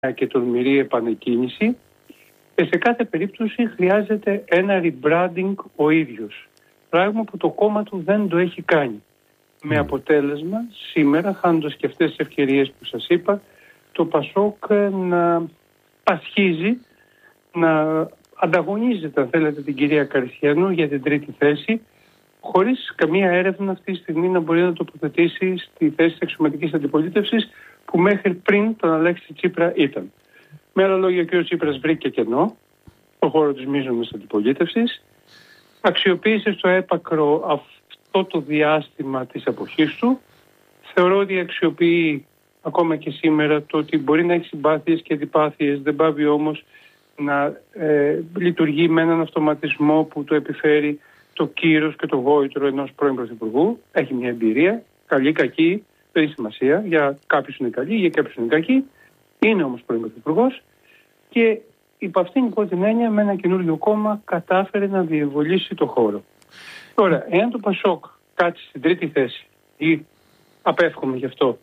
και τολμηρή επανεκκίνηση, και σε κάθε περίπτωση χρειάζεται ένα rebranding ο ίδιος. Πράγμα που το κόμμα του δεν το έχει κάνει. Με αποτέλεσμα σήμερα, χάνοντας και αυτές τις ευκαιρίες που σας είπα, το ΠΑΣΟΚ να πασχίζει, να ανταγωνίζεται, αν θέλετε, την κυρία Καριστιανού για την τρίτη θέση, χωρίς καμία έρευνα αυτή τη στιγμή να μπορεί να τοποθετήσει στη θέση της αξιωματικής αντιπολίτευσης που μέχρι πριν τον Αλέξη Τσίπρα ήταν. Με άλλα λόγια, ο κ. Τσίπρας βρήκε κενό στον χώρο της μείζωνης αντιπολίτευσης, αξιοποίησε στο έπακρο αυτό το διάστημα της εποχής του. Θεωρώ ότι αξιοποιεί ακόμα και σήμερα το ότι μπορεί να έχει συμπάθειες και αντιπάθειες, δεν πάβει όμως να λειτουργεί με έναν αυτοματισμό που το επιφέρει το κύρος και το γόητρο ενός πρώην πρωθυπουργού. Έχει μια εμπειρία, καλή, κακή, δεν έχει σημασία. Για κάποιους είναι καλή, για κάποιους είναι κακή. Είναι όμως πρώην πρωθυπουργός και υπ' αυτήν την έννοια με ένα καινούριο κόμμα κατάφερε να διευολήσει το χώρο. Τώρα, εάν το ΠΑΣΟΚ κάτσει στην τρίτη θέση ή απέφχομαι γι' αυτό,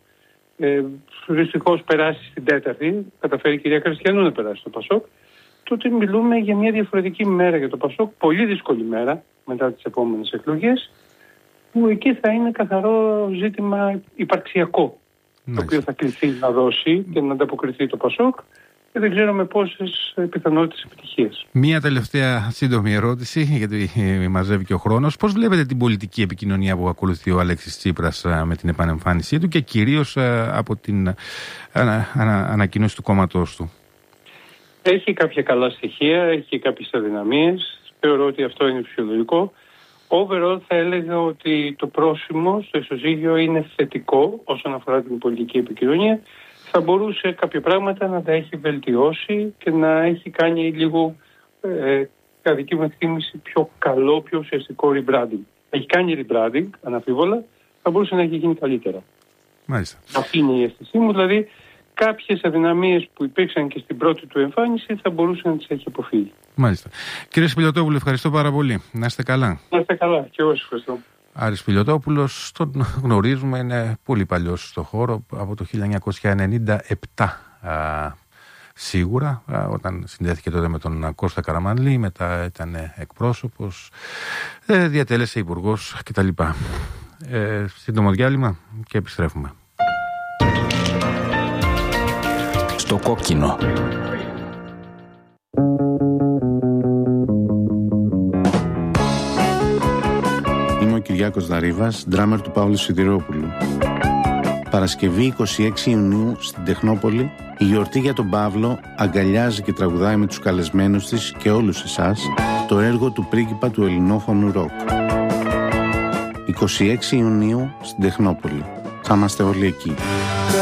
δυστυχώς περάσει στην τέταρτη, καταφέρει η κυρία Καριστιανού να περάσει το ΠΑΣΟΚ, τότε μιλούμε για μια διαφορετική μέρα για το ΠΑΣΟΚ, πολύ δύσκολη μέρα μετά τις επόμενες εκλογές, που εκεί θα είναι καθαρό ζήτημα υπαρξιακό, το οποίο θα κληθεί να δώσει και να ανταποκριθεί το ΠΑΣΟΚ και δεν ξέρω με πόσες πιθανότητες επιτυχίας. Μία τελευταία σύντομη ερώτηση, γιατί μαζεύει και ο χρόνος. Πώς βλέπετε την πολιτική επικοινωνία που ακολουθεί ο Αλέξης Τσίπρας με την επανεμφάνισή του και κυρίως από την ανακοίνωση του κόμματός του? Έχει κάποια καλά στοιχεία, έχει κάποιες αδυναμίες. Θεωρώ ότι αυτό είναι φυσιολογικό. Overall θα έλεγα ότι το πρόσημο στο ισοζύγιο είναι θετικό όσον αφορά την πολιτική επικοινωνία. Θα μπορούσε κάποια πράγματα να τα έχει βελτιώσει και να έχει κάνει λίγο, κατά δική μου εκτίμηση, πιο καλό, πιο ουσιαστικό rebranding. Έχει κάνει rebranding, αναμφίβολα, θα μπορούσε να έχει γίνει καλύτερα. Μάλιστα. Αυτή είναι η αίσθησή μου, δηλαδή κάποιες αδυναμίες που υπήρξαν και στην πρώτη του εμφάνιση θα μπορούσε να τις έχει αποφύγει. Μάλιστα. Κύριε Σπηλιωτόπουλο, ευχαριστώ πάρα πολύ. Να είστε καλά. Να είστε καλά και εγώ σας ευχαριστώ. Άρης Σπηλιωτόπουλος, τον γνωρίζουμε, είναι πολύ παλιός στο χώρο, από το 1997 σίγουρα, όταν συνδέθηκε τότε με τον Κώστα Καραμανλή, μετά ήταν εκπρόσωπος, διατέλεσε υπουργός κτλ. Σύντομο διάλειμμα και επιστρέφουμε. Στο κόκκινο. Είμαι ο Κυριάκος Δαρίβας, ντράμερ του Παύλου Σιδηρόπουλου. Παρασκευή 26 Ιουνίου στην Τεχνόπολη, η γιορτή για τον Παύλο αγκαλιάζει και τραγουδάει με τους καλεσμένους της και όλους εσάς το έργο του πρίγκιπα του ελληνόφωνου ροκ. 26 Ιουνίου στην Τεχνόπολη. Θα είμαστε όλοι εκεί.